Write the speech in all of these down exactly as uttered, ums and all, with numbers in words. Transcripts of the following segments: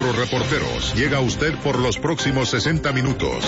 nuestros reporteros llega a usted por los próximos sesenta minutos.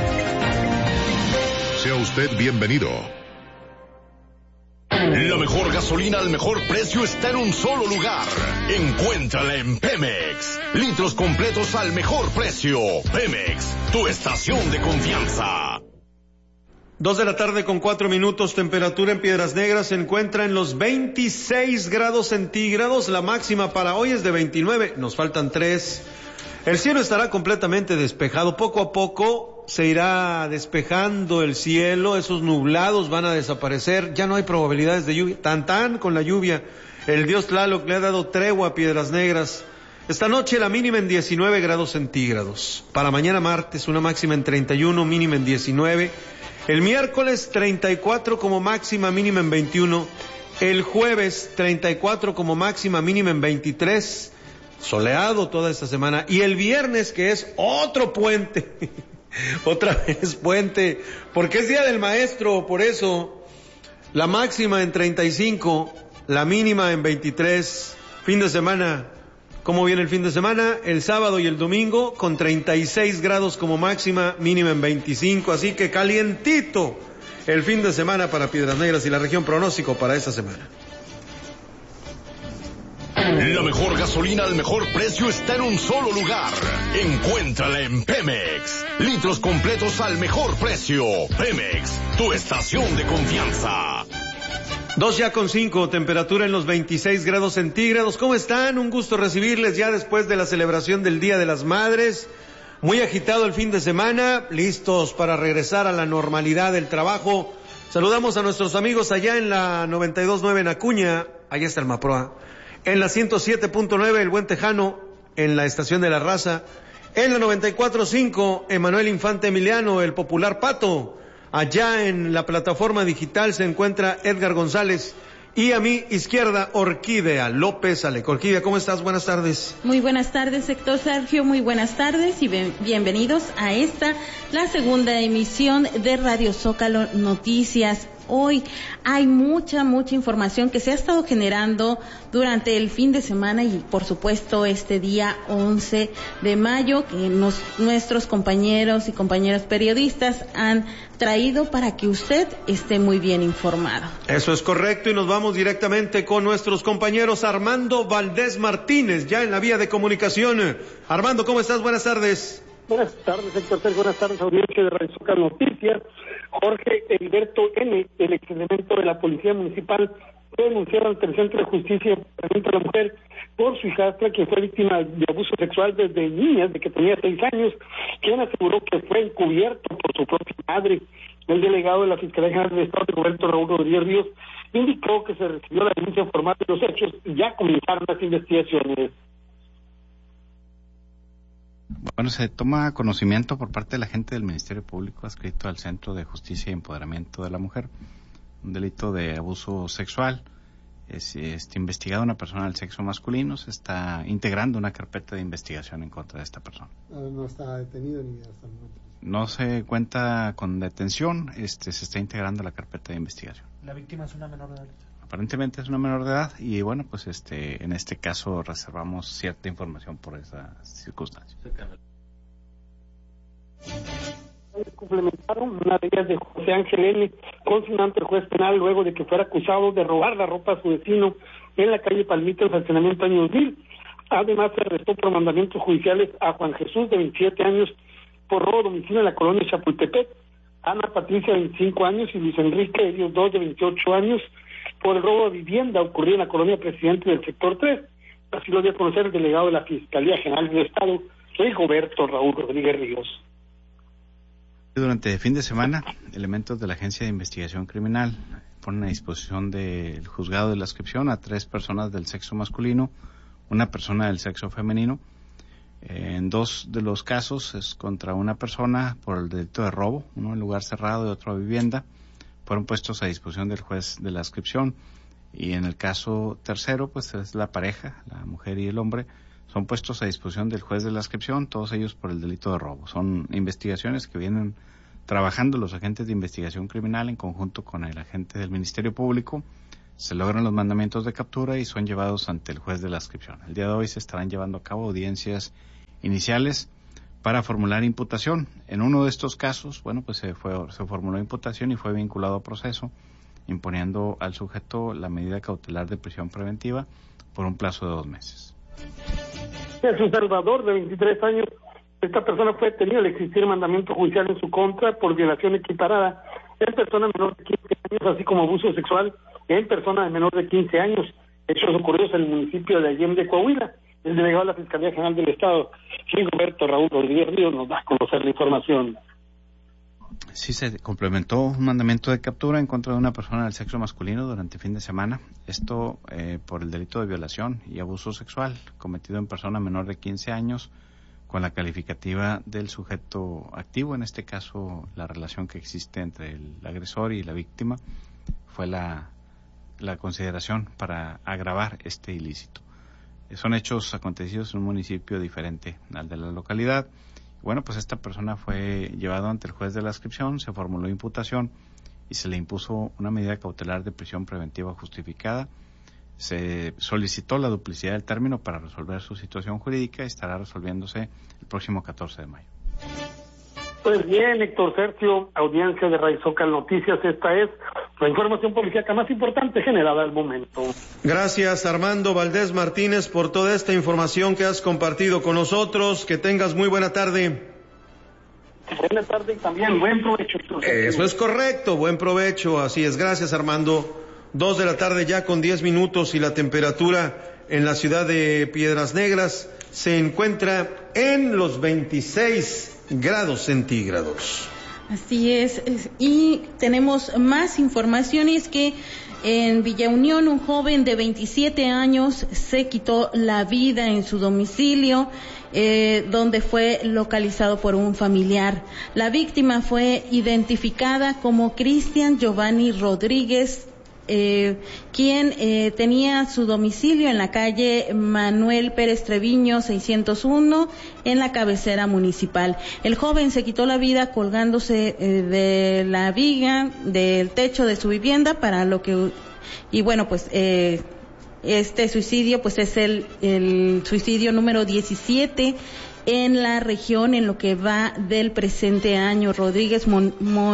Sea usted bienvenido. La mejor gasolina al mejor precio está en un solo lugar. Encuéntrala en Pemex. Litros completos al mejor precio. Pemex, tu estación de confianza. Dos de la tarde con cuatro minutos, temperatura en Piedras Negras se encuentra en los veintiséis grados centígrados, la máxima para hoy es de veintinueve, nos faltan tres. El cielo estará completamente despejado, poco a poco se irá despejando el cielo, esos nublados van a desaparecer, ya no hay probabilidades de lluvia, tan tan con la lluvia, el dios Tlaloc le ha dado tregua a Piedras Negras. Esta noche la mínima en diecinueve grados centígrados, para mañana martes una máxima en treinta y uno, mínima en diecinueve, el miércoles treinta y cuatro como máxima, mínima en veintiuno. El jueves treinta y cuatro como máxima, mínima en veintitrés. Soleado toda esta semana. Y el viernes, que es otro puente. Otra vez puente. Porque es Día del Maestro, por eso. La máxima en treinta y cinco, la mínima en veintitrés. Fin de semana. ¿Cómo viene el fin de semana? El sábado y el domingo con treinta y seis grados como máxima, mínima en veinticinco, así que calientito el fin de semana para Piedras Negras y la región. Pronóstico para esta semana. La mejor gasolina al mejor precio está en un solo lugar. Encuéntrala en Pemex. Litros completos al mejor precio. Pemex, tu estación de confianza. Dos ya con cinco, temperatura en los veintiséis grados centígrados. ¿Cómo están? Un gusto recibirles ya después de la celebración del Día de las Madres. Muy agitado el fin de semana, listos para regresar a la normalidad del trabajo. Saludamos a nuestros amigos allá en la noventa y dos punto nueve en Acuña, allá está el Maproa. En la ciento siete punto nueve el Buen Tejano, en la estación de La Raza. En la noventa y cuatro punto cinco Emanuel Infante Emiliano, el popular Pato. Allá en la plataforma digital se encuentra Edgar González y a mi izquierda Orquídea López Alec. Orquídea, ¿cómo estás? Buenas tardes. Muy buenas tardes, Héctor Sergio, muy buenas tardes y bien, bienvenidos a esta, la segunda emisión de Radio Zócalo Noticias. Hoy hay mucha, mucha información que se ha estado generando durante el fin de semana y por supuesto este día once de mayo que nos, nuestros compañeros y compañeras periodistas han traído para que usted esté muy bien informado. Eso es correcto y nos vamos directamente con nuestros compañeros. Armando Valdés Martínez, ya en la vía de comunicación. Armando, ¿cómo estás? Buenas tardes. Buenas tardes, Héctor. Buenas tardes, audiencia de Radio Zócalo Noticias. Jorge Heriberto N., el exelemento de la Policía Municipal, fue denunciado ante el Centro de Justicia y de la Mujer por su hijastra, que fue víctima de abuso sexual desde niña, de que tenía seis años, quien aseguró que fue encubierto por su propia madre. El delegado de la Fiscalía General del Estado, Roberto Raúl Rodríguez Ríos, indicó que se recibió la denuncia formal de los hechos y ya comenzaron las investigaciones. Bueno, se toma conocimiento por parte de la gente del Ministerio Público adscrito al Centro de Justicia y Empoderamiento de la Mujer, un delito de abuso sexual. Es, es investigada una persona del sexo masculino, se está integrando una carpeta de investigación en contra de esta persona. No está detenido ni hasta el momento. No se cuenta con detención, este, se está integrando la carpeta de investigación. ¿La víctima es una menor de edad? Aparentemente es una menor de edad y bueno, pues este, en este caso reservamos cierta información por esa circunstancia. Complementaron una de ellas de José Ángel N., consignado ante el juez penal luego de que fuera acusado de robar la ropa a su vecino en la calle Palmita, el fraccionamiento Año dos mil. Además, se arrestó por mandamientos judiciales a Juan Jesús, de veintisiete años, por robo de domicilio en la colonia Chapultepec, Ana Patricia, de veinticinco años, y Luis Enrique, ellos dos, de veintiocho años, por el robo de vivienda ocurrido en la colonia Presidente del sector tres. Así lo dio a conocer el delegado de la Fiscalía General del Estado, Roberto Raúl Rodríguez Ríos. Durante el fin de semana, elementos de la Agencia de Investigación Criminal ponen a disposición del juzgado de la inscripción a tres personas del sexo masculino, una persona del sexo femenino. En dos de los casos es contra una persona por el delito de robo, uno en lugar cerrado y otro a vivienda. Fueron puestos a disposición del juez de la inscripción. Y en el caso tercero, pues es la pareja, la mujer y el hombre, son puestos a disposición del juez de la inscripción, todos ellos por el delito de robo. Son investigaciones que vienen trabajando los agentes de investigación criminal en conjunto con el agente del Ministerio Público. Se logran los mandamientos de captura y son llevados ante el juez de la inscripción. El día de hoy se estarán llevando a cabo audiencias iniciales para formular imputación. En uno de estos casos, bueno, pues se fue, se formuló imputación y fue vinculado a proceso, imponiendo al sujeto la medida cautelar de prisión preventiva por un plazo de dos meses. Es un Salvador de veintitrés años. Esta persona fue detenida al existir mandamiento judicial en su contra por violación equiparada en persona menor de quince años, así como abuso sexual en persona de menor de quince años. Hechos ocurridos en el municipio de Allende, Coahuila. El delegado de la Fiscalía General del Estado, Rigoberto Raúl Rodríguez Ríos, nos da a conocer la información. Sí, se complementó un mandamiento de captura en contra de una persona del sexo masculino durante fin de semana. Esto eh, por el delito de violación y abuso sexual cometido en persona menor de quince años, con la calificativa del sujeto activo. En este caso, la relación que existe entre el agresor y la víctima fue la, la consideración para agravar este ilícito. Son hechos acontecidos en un municipio diferente al de la localidad. Bueno, pues esta persona fue llevado ante el juez de la adscripción, se formuló imputación y se le impuso una medida cautelar de prisión preventiva justificada. Se solicitó la duplicidad del término para resolver su situación jurídica y estará resolviéndose el próximo catorce de mayo. Pues bien, Héctor Sergio, audiencia de Radio Zócalo Noticias, esta es la información policíaca más importante generada al momento. Gracias, Armando Valdés Martínez, por toda esta información que has compartido con nosotros. Que tengas muy buena tarde. Buena tarde y también buen provecho. Eso es correcto, buen provecho, así es. Gracias, Armando. Dos de la tarde ya con diez minutos y la temperatura en la ciudad de Piedras Negras se encuentra en los veintiséis grados centígrados. Así es, es, y tenemos más informaciones que en Villa Unión un joven de veintisiete años se quitó la vida en su domicilio, eh, donde fue localizado por un familiar. La víctima fue identificada como Cristian Giovanni Rodríguez, Eh, quien eh, tenía su domicilio en la calle Manuel Pérez Treviño seiscientos uno en la cabecera municipal. El joven se quitó la vida colgándose eh, de la viga del techo de su vivienda, para lo que y bueno pues eh, este suicidio pues es el, el suicidio número diecisiete en la región en lo que va del presente año. Rodríguez Mon-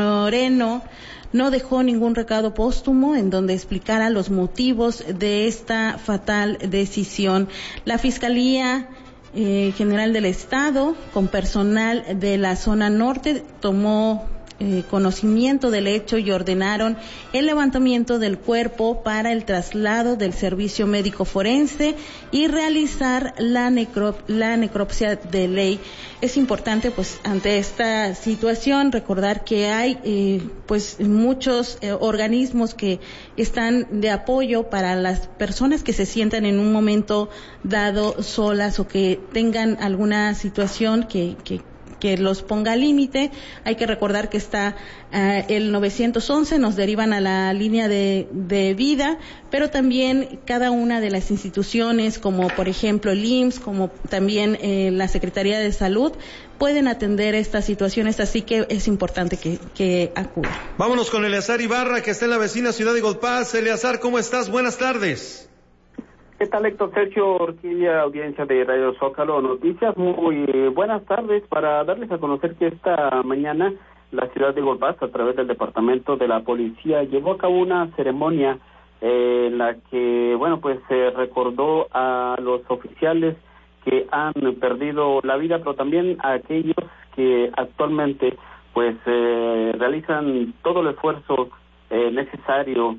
Moreno no dejó ningún recado póstumo en donde explicara los motivos de esta fatal decisión. La Fiscalía eh, General del Estado, con personal de la zona norte, tomó eh, conocimiento del hecho y ordenaron el levantamiento del cuerpo para el traslado del servicio médico forense y realizar la, necro, la necropsia de ley. Es importante, pues, ante esta situación, recordar que hay, eh, pues, muchos eh, organismos que están de apoyo para las personas que se sientan en un momento dado solas o que tengan alguna situación que, que que los ponga límite. Hay que recordar que está uh, el nueve once, nos derivan a la línea de, de vida, pero también cada una de las instituciones, como por ejemplo el I M S S, como también eh, la Secretaría de Salud, pueden atender estas situaciones, así que es importante que, que acudan. Vámonos con Eleazar Ibarra, que está en la vecina ciudad de Golpaz. Eleazar, ¿cómo estás? Buenas tardes. ¿Qué tal, Héctor Sergio Orquídea, audiencia de Radio Zócalo Noticias? Muy eh, buenas tardes, para darles a conocer que esta mañana la ciudad de Golpaz, a través del Departamento de la Policía, llevó a cabo una ceremonia eh, en la que, bueno, pues se recordó a los oficiales que han perdido la vida, pero también a aquellos que actualmente, pues, eh, realizan todo el esfuerzo eh, necesario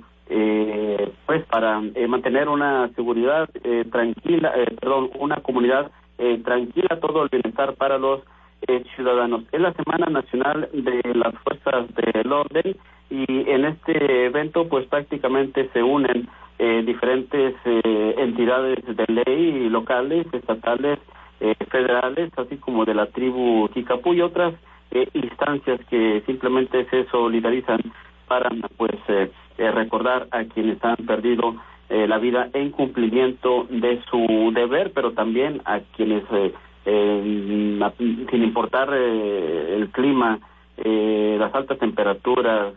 Eh, pues para eh, mantener una seguridad eh, tranquila, eh, perdón, una comunidad eh, tranquila, todo el bienestar para los eh, ciudadanos. Es la Semana Nacional de las Fuerzas del Orden y en este evento pues prácticamente se unen eh, diferentes eh, entidades de ley locales, estatales, eh, federales, así como de la tribu Kikapú y otras eh, instancias que simplemente se solidarizan para pues eh, eh, recordar a quienes han perdido eh, la vida en cumplimiento de su deber, pero también a quienes eh, eh, sin importar eh, el clima, eh, las altas temperaturas,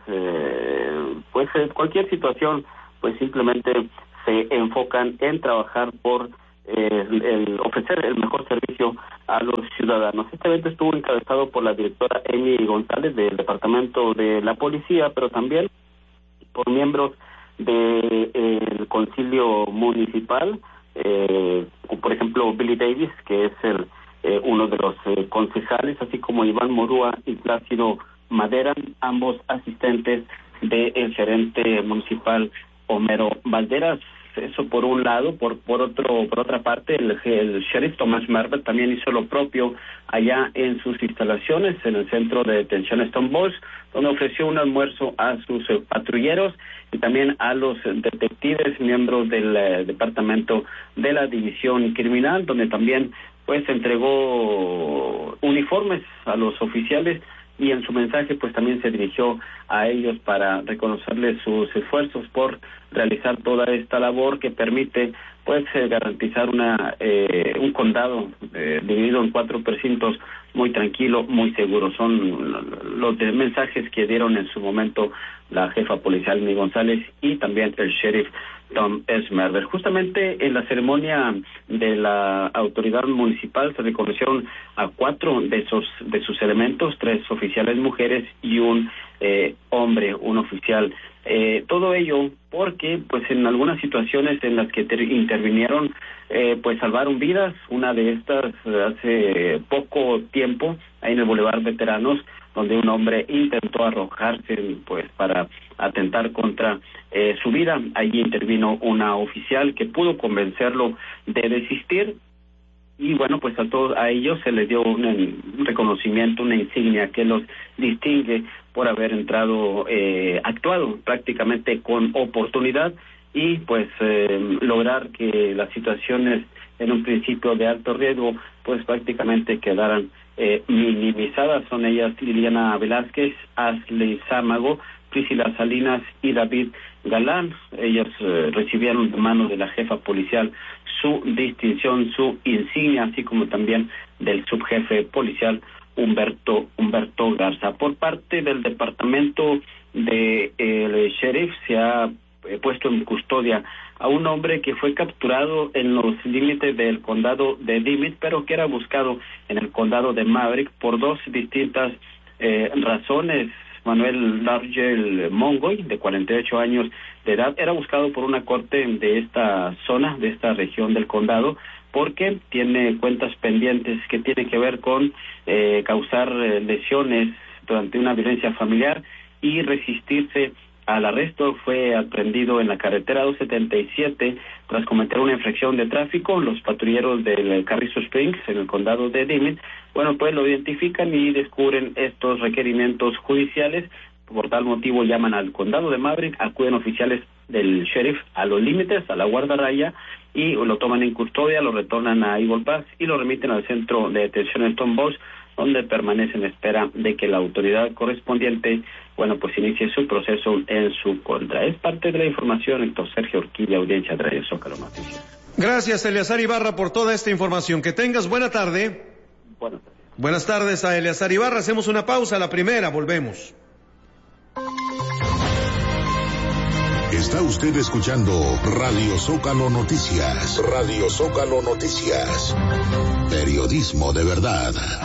eh, pues eh, cualquier situación, pues simplemente se enfocan en trabajar por el, el ofrecer el mejor servicio a los ciudadanos. Este evento estuvo encabezado por la directora Amy González del Departamento de la Policía, pero también por miembros del de, Concilio Municipal, eh, por ejemplo Billy Davis, que es el eh, uno de los eh, concejales, así como Iván Morúa y Plácido Madera, ambos asistentes del gerente municipal Homero Valderas. Eso por un lado. Por por otro por otra parte, el, el sheriff Tomás Merber también hizo lo propio allá en sus instalaciones en el centro de detención Stone Boys, donde ofreció un almuerzo a sus eh, patrulleros y también a los detectives, miembros del eh, departamento de la división criminal, donde también pues entregó uniformes a los oficiales, y en su mensaje pues también se dirigió a ellos para reconocerles sus esfuerzos por realizar toda esta labor que permite pues eh, garantizar una eh, un condado eh, dividido en cuatro precintos muy tranquilo, muy seguro. Son los de mensajes que dieron en su momento la jefa policial Amy González y también el sheriff Tom Esmerder. Justamente en la ceremonia de la autoridad municipal se reconocieron a cuatro de esos de sus elementos, tres oficiales mujeres y un eh, hombre, un oficial. Eh, todo ello porque pues en algunas situaciones en las que ter- intervinieron eh, pues salvaron vidas. Una de estas hace poco tiempo ahí en el Boulevard Veteranos, donde un hombre intentó arrojarse pues para atentar contra eh, su vida. Allí intervino una oficial que pudo convencerlo de desistir, y bueno, pues a todos a ellos se les dio un, un reconocimiento, una insignia que los distingue por haber entrado, eh, actuado prácticamente con oportunidad y pues eh, lograr que las situaciones en un principio de alto riesgo pues prácticamente quedaran eh, minimizadas. Son ellas Liliana Velázquez, Ashley Sámago, Priscila Salinas y David Galán. Ellos eh, recibieron de mano de la jefa policial su distinción, su insignia, así como también del subjefe policial Humberto Humberto Garza. Por parte del departamento de el sheriff se ha eh, puesto en custodia a un hombre que fue capturado en los límites del condado de Dimmitt, pero que era buscado en el condado de Maverick por dos distintas eh, razones. Manuel Largel Mongoy, de cuarenta y ocho años de edad, era buscado por una corte de esta zona, de esta región del condado, porque tiene cuentas pendientes que tienen que ver con eh, causar eh, lesiones durante una violencia familiar y resistirse al arresto. Fue aprehendido en la carretera doscientos setenta y siete tras cometer una infracción de tráfico. Los patrulleros del Carrizo Springs, en el condado de Dimmitt, bueno, pues lo identifican y descubren estos requerimientos judiciales. Por tal motivo llaman al condado de Maverick, acuden oficiales del sheriff a los límites, a la guardarraya, y lo toman en custodia, lo retornan a Eagle Pass y lo remiten al centro de detención en Stone Boys, donde permanece en espera de que la autoridad correspondiente, bueno, pues inicie su proceso en su contra. Es parte de la información, Héctor Sergio Orquilla, audiencia de Radio Zócalo Noticias. Gracias, Eleazar Ibarra, por toda esta información. Que tengas buena tarde. Buenas tardes. Buenas tardes a Eleazar Ibarra. Hacemos una pausa, la primera, volvemos. Está usted escuchando Radio Zócalo Noticias. Radio Zócalo Noticias. Periodismo de verdad.